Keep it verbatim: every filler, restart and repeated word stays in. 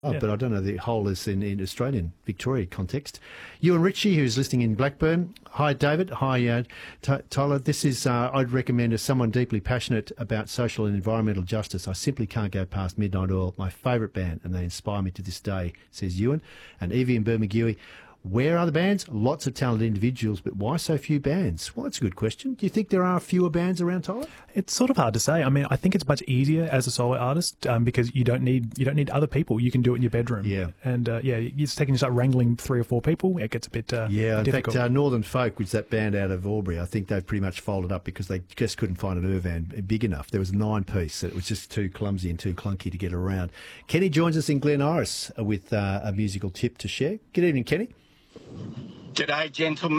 Oh, Yeah. but I don't know the whole is in, in Australian, Victoria context. You and Richie, who's listening in Blackburn. Hi, David. Hi, uh, T- Tyler. This is, uh, I'd recommend as someone deeply passionate about social and environmental justice. I simply can't go past Midnight Oil, my favourite band, and they inspire me to this day, says Ewan. And Evie and Bermagui. Where are the bands? Lots of talented individuals, but why so few bands? Well, that's a good question. Do you think there are fewer bands around, Tyler? It's sort of hard to say. I mean, I think it's much easier as a solo artist um, because you don't need you don't need other people. You can do it in your bedroom. Yeah. And uh, yeah, it's taking you start wrangling three or four people. It gets a bit uh, Yeah, in difficult. fact, uh, Northern Folk, which is that band out of Albury, I think they've pretty much folded up because they just couldn't find an Irvan big enough. There was a nine-piece, and it was just too clumsy and too clunky to get around. Kenny joins us in Glen Iris with uh, a musical tip to share. Good evening, Kenny. G'day, gentlemen.